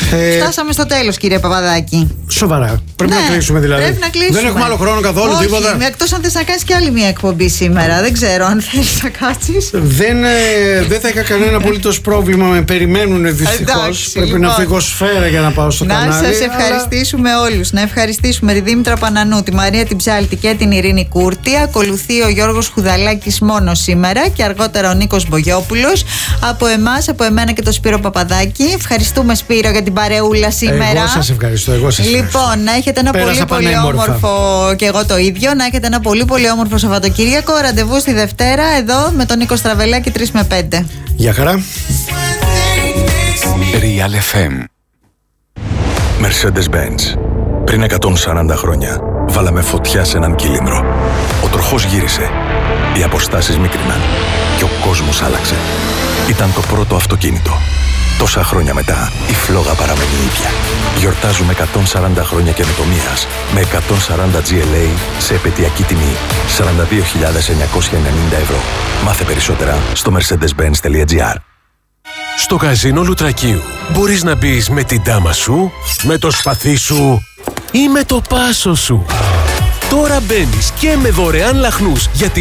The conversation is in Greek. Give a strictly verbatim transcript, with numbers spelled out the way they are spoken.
Ε... Φτάσαμε στο τέλος, κύριε Παπαδάκη. Σοβαρά. Πρέπει ναι, να κλείσουμε δηλαδή. Πρέπει να κλείσουμε. Δεν έχουμε άλλο χρόνο καθόλου, όχι, τίποτα. Εκτός αν θες να κάνεις και άλλη μια εκπομπή σήμερα. Δεν ξέρω αν θέλεις να κάτσεις. Δεν, ε, δεν θα είχα κανένα απολύτως πρόβλημα. Με περιμένουν δυστυχώς. Πρέπει λοιπόν να φύγω σφαίρα για να πάω στο να κανάλι. Να σας ευχαριστήσουμε αλλά... όλους. Να ευχαριστήσουμε τη Δήμητρα Πανανού, τη Μαρία την Ψάλτη και την Ειρήνη Κούρτη. Ακολουθεί ο Γιώργος Χουδαλάκης μόνο σήμερα και αργότερα ο Νίκος Μπογιόπουλος. Από εμάς, από εμένα και τον Σπύρο Παπαδάκη. Ευχαριστούμε, Σπύρο, για την παρεούλα σήμερα. Εγώ σας ευχαριστώ. Εγώ σας ευχαριστώ. Λοιπόν, να έχετε ένα Πέρασα πολύ πολύ όμορφο, και εγώ το ίδιο, να έχετε ένα πολύ πολύ όμορφο Σαββατοκύριακο. Ραντεβού στη Δευτέρα εδώ με τον Νίκο Στραβελάκη τρεις με πέντε. Γεια χαρά. Real εφ εμ Mercedes-Benz. Πριν εκατόν σαράντα χρόνια βάλαμε φωτιά σε έναν κύλινδρο. Ο τροχός γύρισε. Οι αποστάσεις μίκριναν. Και ο κόσμος άλλαξε. Ήταν το πρώτο αυτοκίνητο. Τόσα χρόνια μετά, η φλόγα παραμένει η ίδια. Γιορτάζουμε εκατόν σαράντα χρόνια καινοτομίας με εκατόν σαράντα τζι ελ έι σε επαιτειακή τιμή σαράντα δύο χιλιάδες εννιακόσια ενενήντα ευρώ. Μάθε περισσότερα στο mercedes benz τελεία gr. Στο καζίνο Λουτρακίου μπορείς να μπεις με την τάμα σου, με το σπαθί σου ή με το πάσο σου. Τώρα μπαίνεις και με δωρεάν λαχνούς για